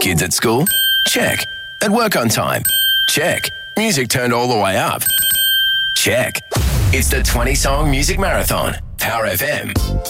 Kids at school? Check. At work on time? Check. Music turned all the way up? Check. It's the 20 Song Music Marathon. Power FM.